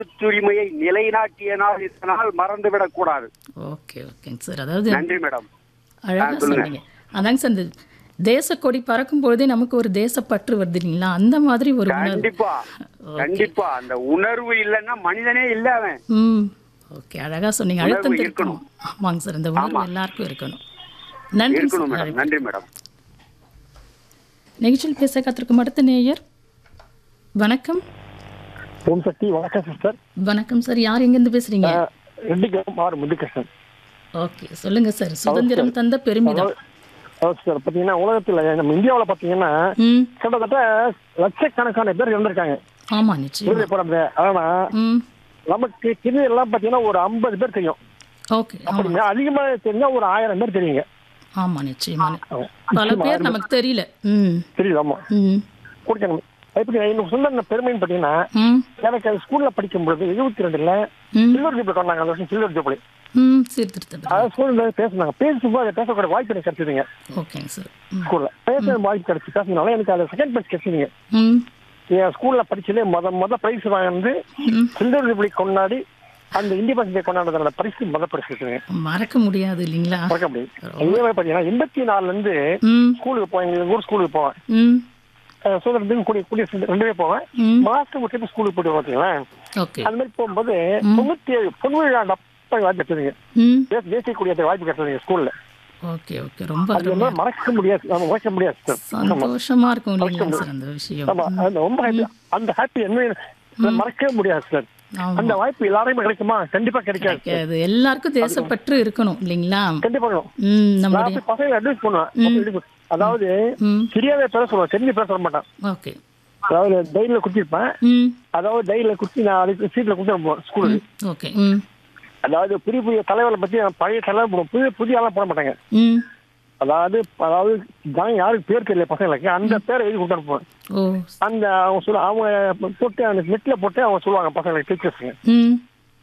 உரிமையை நிலைநாட்டிய நாள் இதனால் மறந்துவிடக் கூடாது. ஓகே ஓகேங்க சார். அதாவது நன்றி மேடம். அழகாக சொல்லுங்க. சொன்னீங்க. அதாங்க சார் இந்த தேசக்கொடி பறக்கும் பொழுதே நமக்கு ஒரு தேசப்பற்று வருது இல்லைங்களா? அந்த மாதிரி ஒரு உணர்வு. கண்டிப்பா கண்டிப்பா அந்த உணர்வு இல்லைன்னா மனிதனே இல்ல அவன். ம் ஓகே அழகாக சொன்னீங்க. உணர்வு அழுத்தம் இருக்கணும். இருக்கணும். ஆமாங்க சார். இந்த உணர்வு ஆமா. எல்லாருக்கும் இருக்கணும். நன்றி இருக்கணும் சார். மேடம். நன்றி மேடம். நிகழ்ச்சியில் பேச காத்திருக்கும் அடுத்த நேயர். வணக்கம். ஓம் சக்தி. வணக்கம் சிஸ்டர். வணக்கம் சார். யார் எங்கேருந்து பேசுறீங்க? ரெட்டிகம் ஆர் முத்துகிருஷ்ணன். ஓகே சொல்லுங்க சார். சுதந்திரம் தந்த பெருமிதம். சார் பார்த்தீங்கன்னா உலகத்தில் நம்ம இந்தியாவில் பார்த்தீங்கன்னா ம் கிட்டத்தட்ட லட்சக்கணக்கான பேர் இருந்திருக்காங்க ஆமா நிச்சயம். விடுதலை போராட்டத்துல. ஆனா ம் நமக்கு தெரிஞ்ச எல்லாம் பார்த்தீங்கன்னா ஒரு 50 பேர் தெரியும். ஓகே ஆமா அப்படிங்க அதிகமாக தெரிஞ்சா ஒரு 1000 பேர் தெரியுங்க. ஆமா நிச்சயமா. ஆமா. பல பேர் நமக்கு தெரியல. ம் தெரியுது. ஆமா ம் கொடுக்கணும். எப்படி எனக்கு சொந்த பெருமைன்னு பார்த்தீங்கன்னா ம் எனக்கு அது ஸ்கூல்ல படிக்கும் பொழுது 72ல ம் சில்வர் ஜூப்ளி கொண்டாங்க. அந்த வருஷம் சில்வர் ஜூப்ளி. ம் சீர்திருத்தம். அதாவது ஸ்கூல்ல பேசுனாங்க. பேசும்போது அதை பேசக்கூட வாய்ப்பு எனக்கு கிடைச்சதுங்க. ஓகேங்க சார். ம் ஸ்கூல்ல பேச வாய்ப்பு கிடைச்சி பேசினால எனக்கு அது செகண்ட் பிரைஸ் கிடைச்சதுங்க. ம் என் ஸ்கூல்ல படிச்சதுல முத பிரைஸ் வாங்கி ம் சில்வர் ஜூப்ளி கொண்டாடி அந்த இண்டிபெண்டன்ஸ் டே கொண்டாடுறதோட பரிசு பிரைஸ் கிடைச்சதுங்க. மறக்க முடியாது இல்லைங்களா? மறக்க முடியும். அதே மாதிரி பாத்தீங்கன்னா 84ல இருந்து ம் ஸ்கூலுக்கு போவேன். எங்க ஊர் ஸ்கூலுக்கு போவேன். ம் சுதந்திரத்துக்கு கூடிய 2 பேர் போவேன். ம் மாசத்துக்கு ஒரு டைம் ஸ்கூலுக்கு போயிட்டு பார்த்தீங்களா. ஓகே. அந்த மாதிரி போகும்போது 97 பொன்விழா வாய்ப்பு கிடைச்சதுங்க. ம் தேசிய கொடியேற்ற வாய்ப்பு கிடைச்சதுங்க ஸ்கூல்ல. ஓகே ஓகே ரொம்ப அது அருமையா என்ன மறக்க முடியாது. நம்ம மறக்க முடியாது சார். சந்தோஷமா இருக்கும் இல்லைங்களா சார் அந்த விஷயம்? ஆமா அது ரொம்ப happy. அந்த ஹாப்பி என்ன மறக்கவே முடியாது சார். ஆமா. அந்த வாய்ப்பு எல்லாருமே கிடைக்குமா? கண்டிப்பா கிடைக்காது. கிடைக்காது. எல்லாருக்கும் தேசப்பற்று இருக்கணும் இல்லைங்களா? கண்டிப்பா இருக்கணும். ம் நான் நம்முடைய போய் பசங்களை அட்வைஸ் பண்ணுவேன். அதாவது ம் தெரியாத பேர சொல்லுவேன், தெரிஞ்சு பேச சொல்ல மாட்டேன். ஓகே. அதாவது டைரியில குடிச்சிருப்பேன். ம் அதாவது டைரியில குடிச்சு நான் அதுக்கு சீட்ல கொடுத்து ஸ்கூலுக்கு. ஓகே. ம் அதாவது புதிய தலைவரை பத்தி நான் பழைய தலைவர் போடுவோம். புதிய ஆளா போட மாட்டாங்க. ம் அதாவது நான் யாருக்கு பேர் தெரியல பசங்களுக்கு அந்த பேரை எழுதி கொடுத்து அனுப்புவேன். ஓ அந்த அவங்க போட்டு அந்த நெட்ல போட்டு அவங்க சொல்லுவாங்க பசங்களுக்கு டீச்சர்ஸுங்க. ம்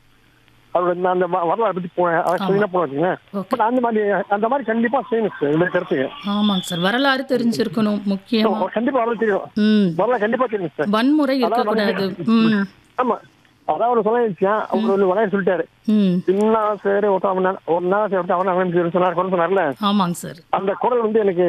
அவரோட நான் அந்த வரலாறு பத்தி போனேன். அதை சொல்லி போன வச்சுங்க. ஓகே. பட் அந்த மாதிரி கண்டிப்பா செய்யணும் சார். இந்த கருத்துங்க ஆமாங்க சார். வரலாறு தெரிஞ்சிருக்கணும் முக்கியமா. கண்டிப்பா வரலாறு தெரியும். ம் வரலாறு கண்டிப்பா தெரியும் சார். வன்முறை இருக்கக்கூடாது. ம் ஆமா அதான் அவர் சொல்ல அவர் வந்து வளைய சொல்லிட்டாரு. ம் சின்ன சார் ஒரு நாள் சேர்த்து அவன் சொன்னார் குரல் சொன்னார்ல. ஆமாங்க சார். அந்த குரல் வந்து எனக்கு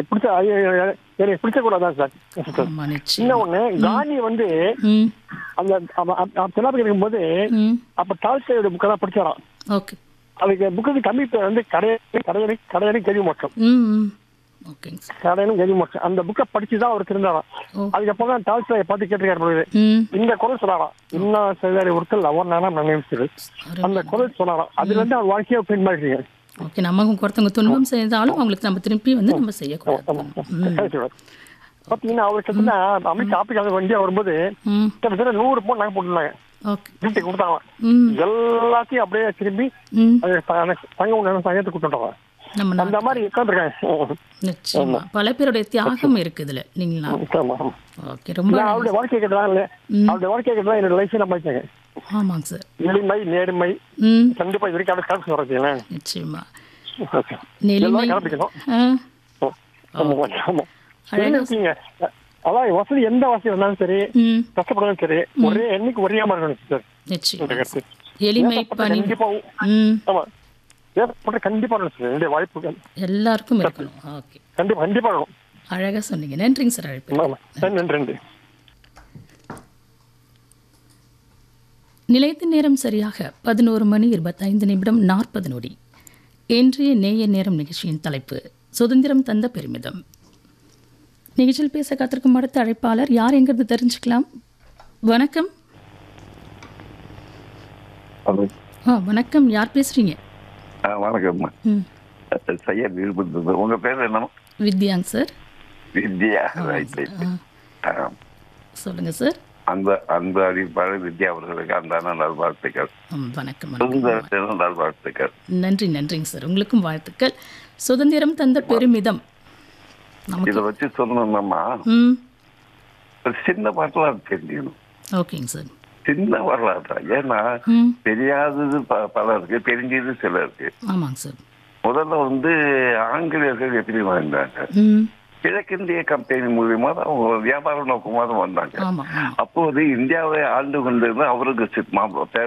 பிடிச்ச குரல் தான் சார். ஆமா நிச்சயம். இன்னொன்னு காந்தி வந்து ம் அந்த தென்னாப்பிரிக்கா இருக்கும்போது ம் அப்ப டால்ஸ்டாயோட புக்கெல்லாம் படிச்சாராம். ஓகே. அதுக்கு புக்கு கம்மி பேர் வந்து கடையணை கல்வி மோட்சம். ம் ம் ஓகேங்க சார். கடையணை கல்வி மோட்சம். அந்த புக்கை படிச்சுதான் அவர் திருந்தாராம். ஓ அதுக்கப்புறம் தான் டால்ஸ்டாயை பார்த்து கேட்டிருக்காரு. ம் இந்த குரல் சொன்னாராம். இன்னும் சிலர் ஒருத்தர் அவர் நானா நினைச்சு அந்த குரல் சொன்னாராம். அதுல இருந்து அவர் வாழ்க்கையை பின் பண்ணிருக்கீங்க. ஓகே. நமக்கு ஒருத்தவங்க துன்பம் செய்தாலும் அவங்களுக்கு நம்ம திருப்பி வந்து நம்ம செய்யக்கூடாது. பாத்தீங்கன்னா அவர் கிட்டத்தட்ட அமெரிக்கா ஆப்பிரிக்கா வண்டியா வரும்போது ம் கிட்டத்தட்ட 100 பவுன் நாங்க போட்டுருந்தாங்க. ஓகே. கிஃப்ட் கொடுத்தாங்க. ம் எல்லாத்தையும் அப்படியே திரும்பி ம் அது தங்க உணவு சங்கத்துக்கு கொடுத்துட்டாங்க. நம்ம அந்த மாதிரி உட்காந்துருக்காங்க. நிச்சயமா பல பேருடைய தியாகம் இருக்கு இதுல இல்லைங்களா? ஓகே. ரொம்ப அவருடைய வாழ்க்கை கேட்டதான் இல்ல. அவருடைய வாழ்க்கை கேட்டதான் என்னோட லைஃப் நம்ம வச்சாங்க. ஆமாங்க சார். எளிமை நேர்மை ம் கண்டிப்பா இது வரைக்கும் அவருக்கு கலப்பு சொல்றீங்களா. நிச்சயமா எல்லாரும் நெளிமை. கலப்பிக்கணும். ஆ ஆமா அழகா இருக்கீங்க. அதான் வசதி எந்த வசதி இருந்தாலும் சரி ம் கஷ்டப்படாலும் சரி ஒரே எண்ணிக்கை ஒரே மாதிரி இருக்கணும் சார். நிச்சயம். கருத்து எளிமை பணி. கண்டிப்பா ம் ஆமா ஏற்பட்ட கண்டிப்பா இருக்கணும் சார். என்னுடைய வாய்ப்புகள் எல்லாருக்கும் இருக்கணும். ஓகே. கண்டிப்பா இருக்கணும். அழகா சொன்னீங்க. நன்றிங்க சார் அழைப்பு. ஆமா நன்றி. நிலையத்தின் நேரம் சரியாக 11:25:40. இன்றைய நேய நேரம் நிகழ்ச்சியின் தலைப்பு சுதந்திரம் தந்த பெருமிதம். நிகழ்ச்சியில் பேச காத்திருக்கும் அடுத்த அழைப்பாளர் யார் எங்கிறது தெரிஞ்சுக்கலாம். வணக்கம். வணக்கம். யார் பேசுறீங்க? வணக்கம். ம் சையத் விருப்பம். உங்க பேர் என்ன? வித்யாங்க சார். வித்யா. சொல்லுங்க சார். அந்த அறிவிப்பாளர் வித்யா அவர்களுக்கு அந்த நல்வாழ்த்துக்கள். வணக்கம். சுதந்திரத்தின் நல்வாழ்த்துக்கள். நன்றிங்க சார். உங்களுக்கும் வாழ்த்துக்கள். சுதந்திரம் தந்த பெருமிதம் இதை வச்சு சொன்னோம்னா ம் ஒரு சின்ன வரலாறு தெரிஞ்சுக்கணும். ஓகேங்க சார். சின்ன வரலாறு தான். ஏன்னா ம் தெரியாதது பலருக்கு, தெரிஞ்சது சிலருக்கு. ஆமாங்க சார். முதல்ல வந்து ஆங்கிலேயர்கள் எப்படி வாழ்ந்தாங்க, ம் கிழக்கிந்திய கம்பெனி மூலியமா தான் அவங்க வியாபார நோக்கமாக தான் வந்தாங்க. ஆமா ஆமா அப்போது இந்தியாவை ஆண்டு கொண்டிருந்த அவருக்கு